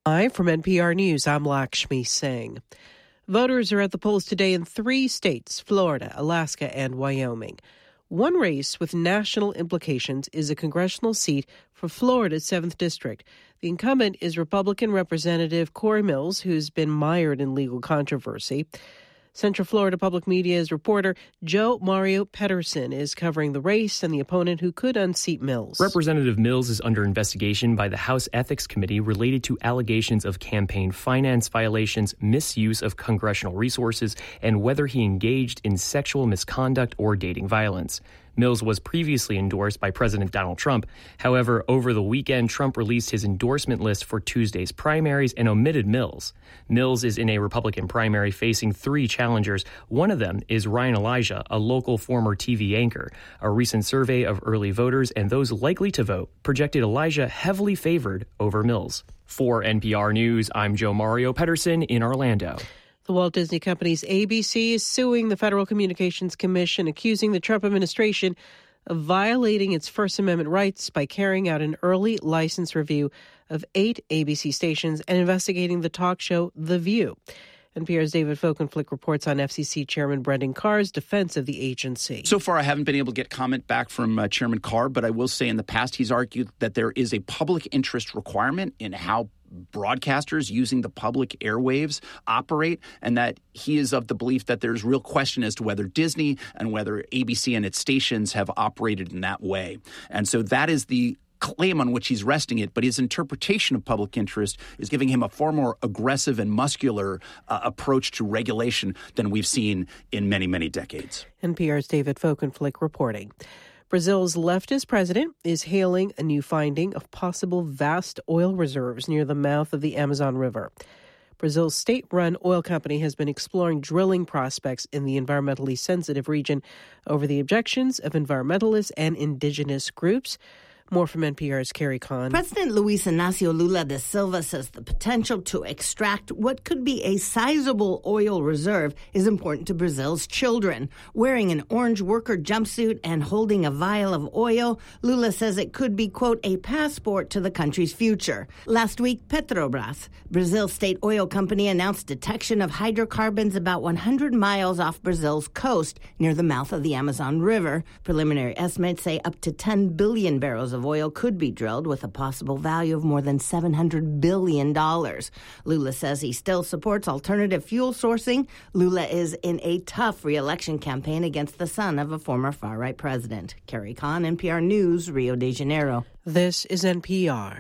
Live from NPR News, I'm Lakshmi Singh. Voters are at the polls today in 3 states, Florida, Alaska, and Wyoming. One race with national implications is a congressional seat for Florida's 7th District. The incumbent is Republican Representative Corey Mills, who's been mired in legal controversy. Central Florida Public Media's reporter Joe Mario Pedersen is covering the race and the opponent who could unseat Mills. Representative Mills is under investigation by the House Ethics Committee related to allegations of campaign finance violations, misuse of congressional resources, and whether he engaged in sexual misconduct or dating violence. Mills was previously endorsed by President Donald Trump. However, over the weekend, Trump released his endorsement list for Tuesday's primaries and omitted Mills. Mills is in a Republican primary facing 3 challengers. One of them is Ryan Elijah, a local former TV anchor. A recent survey of early voters and those likely to vote projected Elijah heavily favored over Mills. For NPR News, I'm Joe Mario Pedersen in Orlando. The Walt Disney Company's ABC is suing the Federal Communications Commission, accusing the Trump administration of violating its First Amendment rights by carrying out an early license review of 8 ABC stations and investigating the talk show The View. NPR's David Folkenflik reports on FCC Chairman Brendan Carr's defense of the agency. So far, I haven't been able to get comment back from Chairman Carr, but I will say in the past he's argued that there is a public interest requirement in how broadcasters using the public airwaves operate, and that he is of the belief that there's real question as to whether Disney and whether ABC and its stations have operated in that way. And so that is the claim on which he's resting it, but his interpretation of public interest is giving him a far more aggressive and muscular approach to regulation than we've seen in many, many decades. NPR's David Folkenflik reporting. Brazil's leftist president is hailing a new finding of possible vast oil reserves near the mouth of the Amazon River. Brazil's state-run oil company has been exploring drilling prospects in the environmentally sensitive region over the objections of environmentalists and indigenous groups. More from NPR's Carrie Kahn. President Luiz Inácio Lula da Silva says the potential to extract what could be a sizable oil reserve is important to Brazil's children. Wearing an orange worker jumpsuit and holding a vial of oil, Lula says it could be, quote, a passport to the country's future. Last week, Petrobras, Brazil's state oil company, announced detection of hydrocarbons about 100 miles off Brazil's coast near the mouth of the Amazon River. Preliminary estimates say up to 10 billion barrels of oil could be drilled with a possible value of more than $700 billion. Lula says he still supports alternative fuel sourcing. Lula is in a tough re-election campaign against the son of a former far-right president. Carrie Kahn, NPR News, Rio de Janeiro. This is NPR.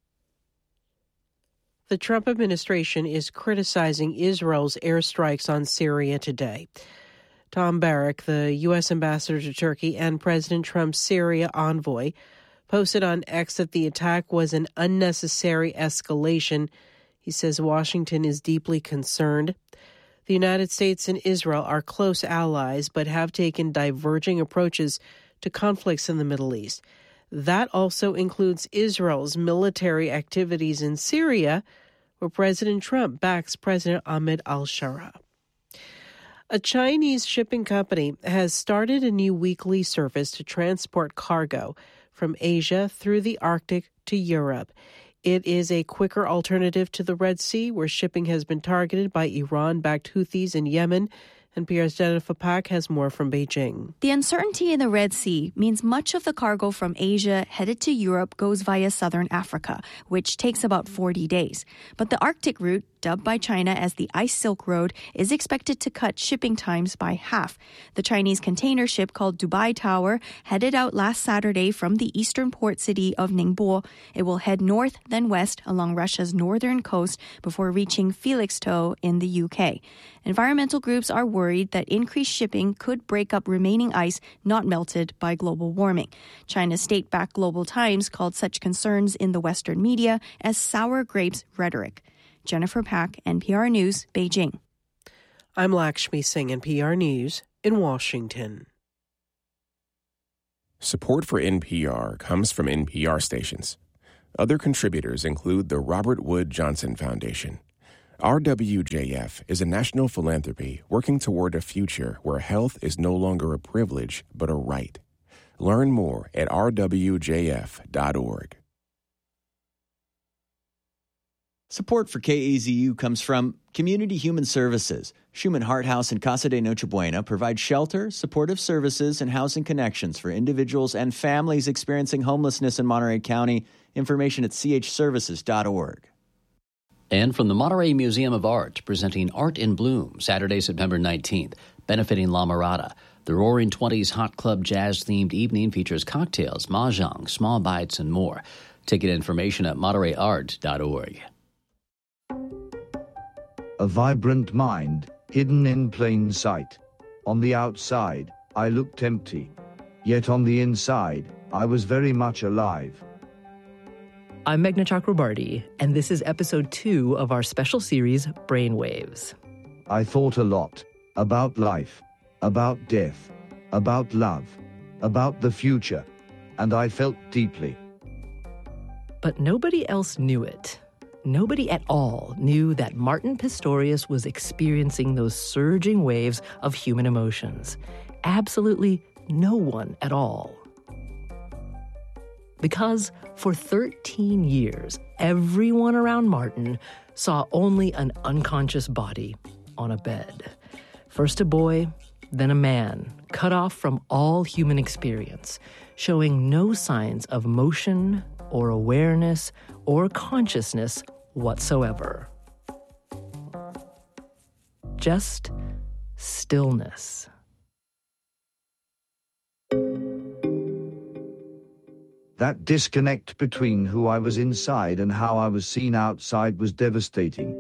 The Trump administration is criticizing Israel's airstrikes on Syria today. Tom Barrack, the U.S. ambassador to Turkey and President Trump's Syria envoy, posted on X that the attack was an unnecessary escalation. He says Washington is deeply concerned. The United States and Israel are close allies, but have taken diverging approaches to conflicts in the Middle East. That also includes Israel's military activities in Syria, where President Trump backs President Ahmed al-Shara. A Chinese shipping company has started a new weekly service to transport cargo from Asia through the Arctic to Europe. It is a quicker alternative to the Red Sea, where shipping has been targeted by Iran-backed Houthis in Yemen. NPR's Jennifer Pak has more from Beijing. The uncertainty in the Red Sea means much of the cargo from Asia headed to Europe goes via southern Africa, which takes about 40 days. But the Arctic route, dubbed by China as the Ice Silk Road, is expected to cut shipping times by half. The Chinese container ship called Dubai Tower headed out last Saturday from the eastern port city of Ningbo. It will head north, then west along Russia's northern coast before reaching Felixstowe in the UK. Environmental groups are worried that increased shipping could break up remaining ice not melted by global warming. China's state-backed Global Times called such concerns in the Western media as sour grapes rhetoric. Jennifer Pak, NPR News, Beijing. I'm Lakshmi Singh, NPR News in Washington. Support for NPR comes from NPR stations. Other contributors include the Robert Wood Johnson Foundation. RWJF is a national philanthropy working toward a future where health is no longer a privilege but a right. Learn more at rwjf.org. Support for KAZU comes from Community Human Services. Schumann Hart House and Casa de Noche Buena provide shelter, supportive services, and housing connections for individuals and families experiencing homelessness in Monterey County. Information at chservices.org. And from the Monterey Museum of Art, presenting Art in Bloom, Saturday, September 19th, benefiting La Mirada. The Roaring Twenties Hot Club Jazz-themed evening features cocktails, mahjong, small bites, and more. Ticket information at montereyart.org. A vibrant mind, hidden in plain sight. On the outside, I looked empty. Yet on the inside, I was very much alive. I'm Meghna Chakrabarty, and this is episode 2 of our special series, Brainwaves. I thought a lot about life, about death, about love, about the future, and I felt deeply. But nobody else knew it. Nobody at all knew that Martin Pistorius was experiencing those surging waves of human emotions. Absolutely no one at all. Because for 13 years, everyone around Martin saw only an unconscious body on a bed. First a boy, then a man, cut off from all human experience, showing no signs of motion or awareness or consciousness whatsoever. Just stillness. That disconnect between who I was inside and how I was seen outside was devastating.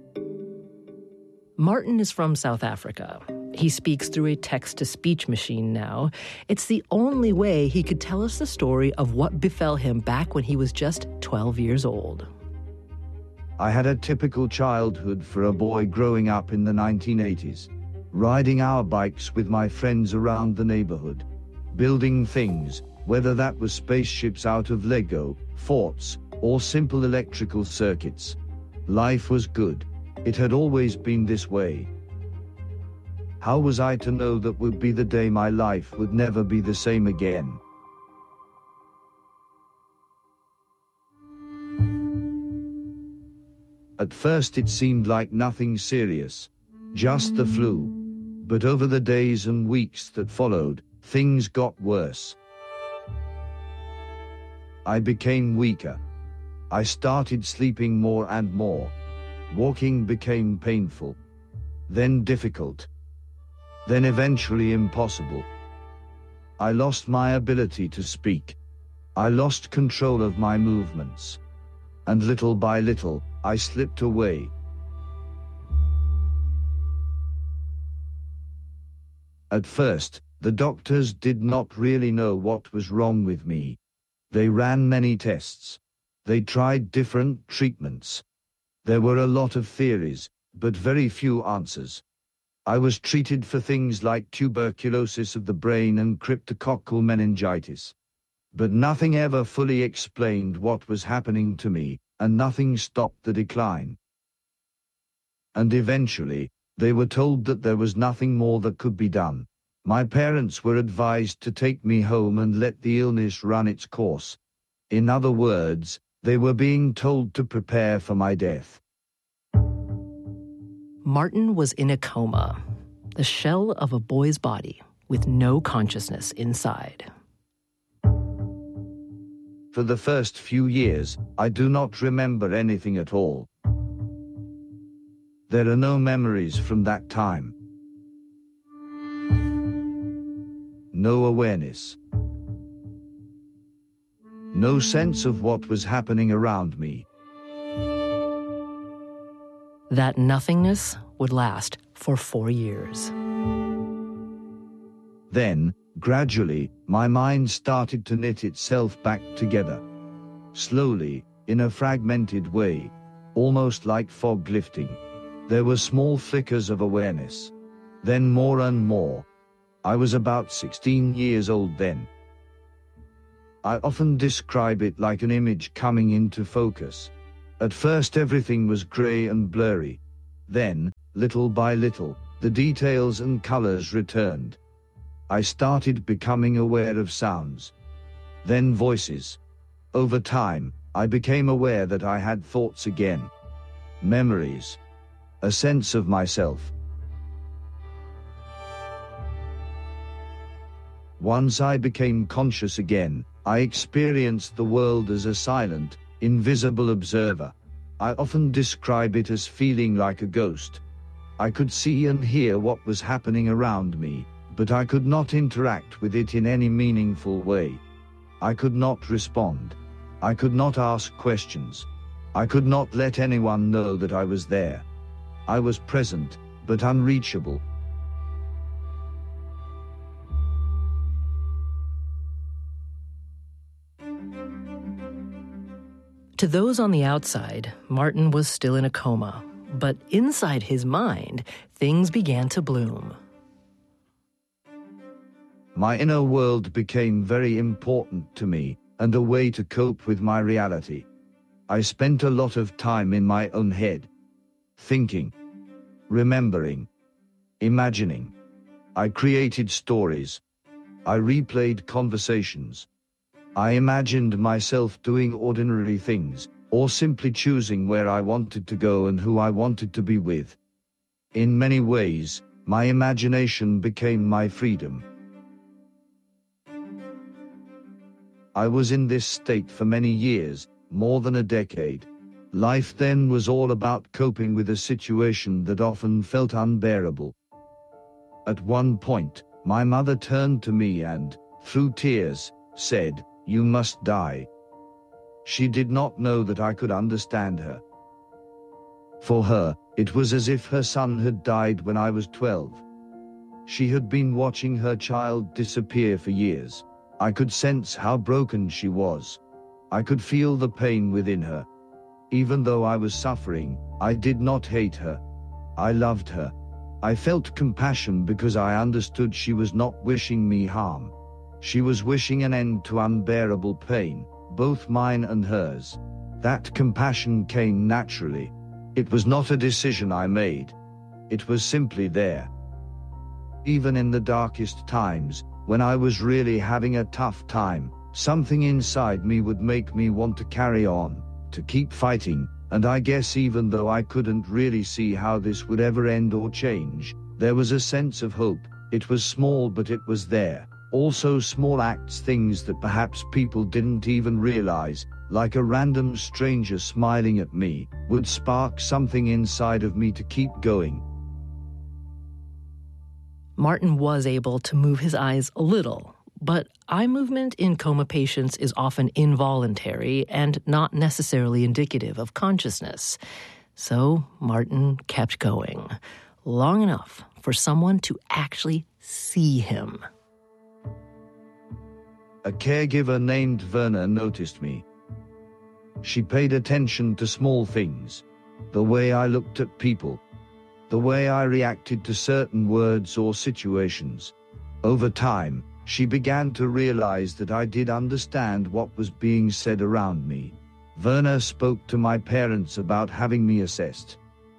Martin is from South Africa. He speaks through a text-to-speech machine now. It's the only way he could tell us the story of what befell him back when he was just 12 years old. I had a typical childhood for a boy growing up in the 1980s, riding our bikes with my friends around the neighborhood, building things, whether that was spaceships out of Lego, forts, or simple electrical circuits. Life was good. It had always been this way. How was I to know that would be the day my life would never be the same again? At first it seemed like nothing serious, just the flu. But over the days and weeks that followed, things got worse. I became weaker. I started sleeping more and more. Walking became painful, then difficult, then eventually impossible. I lost my ability to speak. I lost control of my movements. And little by little, I slipped away. At first, the doctors did not really know what was wrong with me. They ran many tests. They tried different treatments. There were a lot of theories, but very few answers. I was treated for things like tuberculosis of the brain and cryptococcal meningitis. But nothing ever fully explained what was happening to me, and nothing stopped the decline. And eventually, they were told that there was nothing more that could be done. My parents were advised to take me home and let the illness run its course. In other words, they were being told to prepare for my death. Martin was in a coma, the shell of a boy's body with no consciousness inside. For the first few years, I do not remember anything at all. There are no memories from that time. No awareness. No sense of what was happening around me. That nothingness would last for 4 years. Then, gradually, my mind started to knit itself back together. Slowly, in a fragmented way, almost like fog lifting. There were small flickers of awareness. Then more and more. I was about 16 years old then. I often describe it like an image coming into focus. At first everything was gray and blurry. Then, little by little, the details and colors returned. I started becoming aware of sounds. Then voices. Over time, I became aware that I had thoughts again. memories, a sense of myself. Once I became conscious again, I experienced the world as a silent, invisible observer. I often describe it as feeling like a ghost. I could see and hear what was happening around me, but I could not interact with it in any meaningful way. I could not respond. I could not ask questions. I could not let anyone know that I was there. I was present, but unreachable. To those on the outside, Martin was still in a coma, but inside his mind, things began to bloom. My inner world became very important to me, and a way to cope with my reality. I spent a lot of time in my own head, thinking, remembering, imagining. I created stories. I replayed conversations. I imagined myself doing ordinary things, or simply choosing where I wanted to go and who I wanted to be with. In many ways, my imagination became my freedom. I was in this state for many years, more than a decade. Life then was all about coping with a situation that often felt unbearable. At one point, my mother turned to me and, through tears, said, "You must die." She did not know that I could understand her. For her, it was as if her son had died when I was 12. She had been watching her child disappear for years. I could sense how broken she was. I could feel the pain within her. Even though I was suffering, I did not hate her. I loved her. I felt compassion because I understood she was not wishing me harm. She was wishing an end to unbearable pain, both mine and hers. That compassion came naturally. It was not a decision I made. It was simply there. Even in the darkest times, when I was really having a tough time, something inside me would make me want to carry on, to keep fighting, and I guess even though I couldn't really see how this would ever end or change, there was a sense of hope. It was small, but it was there. Also small acts, things that perhaps people didn't even realize, like a random stranger smiling at me, would spark something inside of me to keep going. Martin was able to move his eyes a little, but eye movement in coma patients is often involuntary and not necessarily indicative of consciousness. So Martin kept going, long enough for someone to actually see him. A caregiver named Verna noticed me. She paid attention to small things, the way I looked at people, the way I reacted to certain words or situations. Over time, she began to realize that I did understand what was being said around me. Verna spoke to my parents about having me assessed.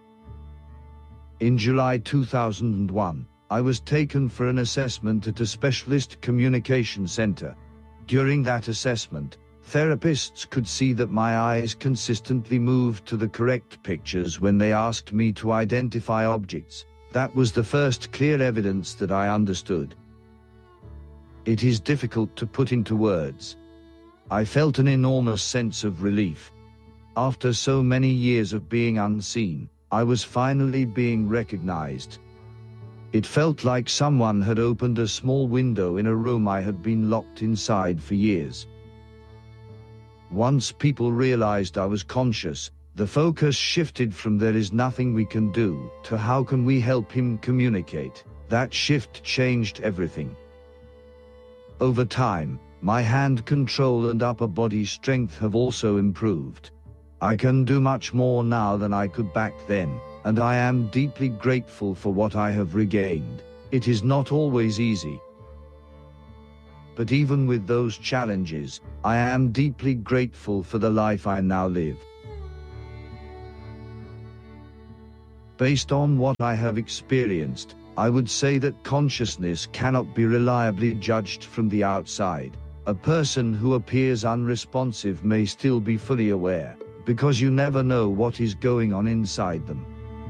In July 2001, I was taken for an assessment at a specialist communication center. During that assessment, therapists could see that my eyes consistently moved to the correct pictures when they asked me to identify objects. That was the first clear evidence that I understood. It is difficult to put into words. I felt an enormous sense of relief. After so many years of being unseen, I was finally being recognized. It felt like someone had opened a small window in a room I had been locked inside for years. Once people realized I was conscious, the focus shifted from "there is nothing we can do" to "how can we help him communicate?" That shift changed everything. Over time, my hand control and upper body strength have also improved. I can do much more now than I could back then, and I am deeply grateful for what I have regained. It is not always easy. But even with those challenges, I am deeply grateful for the life I now live. Based on what I have experienced, I would say that consciousness cannot be reliably judged from the outside. A person who appears unresponsive may still be fully aware, because you never know what is going on inside them.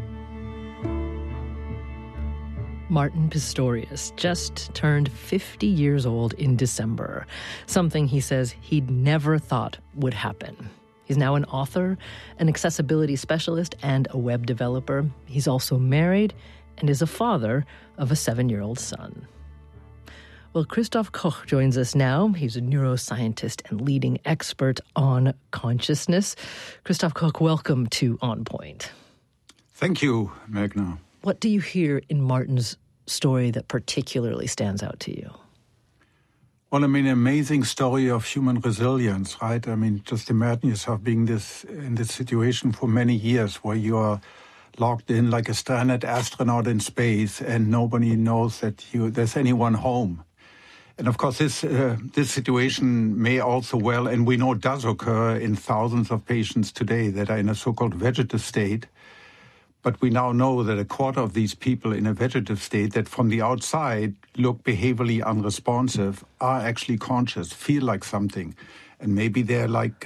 Martin Pistorius just turned 50 years old in December, something he says he'd never thought would happen. He's now an author, an accessibility specialist, and a web developer. He's also married and is a father of a 7-year-old son. Well, Christoph Koch joins us now. He's a neuroscientist and leading expert on consciousness. Christoph Koch, welcome to On Point. Thank you, Magna. What do you hear in Martin's story that particularly stands out to you? Well, I mean, an amazing story of human resilience, right? I mean, just imagine yourself being in this situation for many years where you are locked in like a stranded astronaut in space and nobody knows that there's anyone home. And of course, this situation may also and we know does occur in thousands of patients today that are in a so-called vegetative state. But we now know that a quarter of these people in a vegetative state that from the outside look behaviorally unresponsive are actually conscious, feel like something. And maybe they're like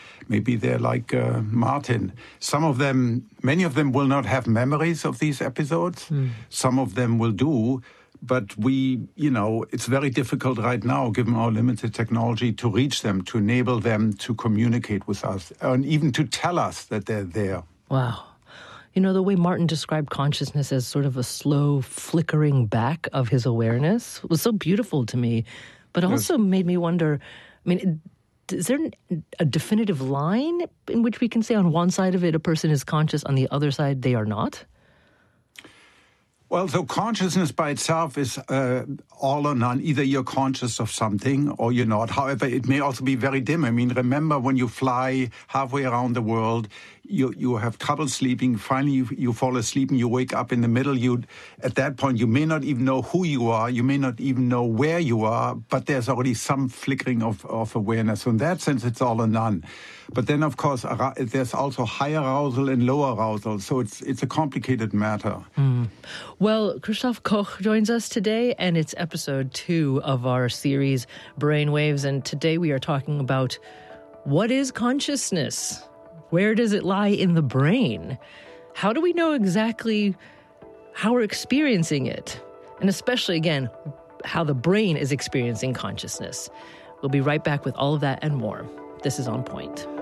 Martin. Many of them will not have memories of these episodes. Some of them will do. But it's very difficult right now, given our limited technology, to reach them, to enable them to communicate with us, and even to tell us that they're there. Wow. You know, the way Martin described consciousness as sort of a slow flickering back of his awareness was so beautiful to me, but also made me wonder, I mean, is there a definitive line in which we can say on one side of it a person is conscious, on the other side they are not? Well, so consciousness by itself is all or none. Either you're conscious of something or you're not. However, it may also be very dim. I mean, remember when you fly halfway around the world, you have trouble sleeping. Finally, you fall asleep and you wake up in the middle. At that point, you may not even know who you are. You may not even know where you are, but there's already some flickering of awareness. So in that sense, it's all or none. But then, of course, there's also high arousal and low arousal. So it's a complicated matter. Well, Christoph Koch joins us today, and it's episode 2 of our series, Brainwaves. And today we are talking about what is consciousness? Where does it lie in the brain? How do we know exactly how we're experiencing it? And especially, again, how the brain is experiencing consciousness. We'll be right back with all of that and more. This is On Point.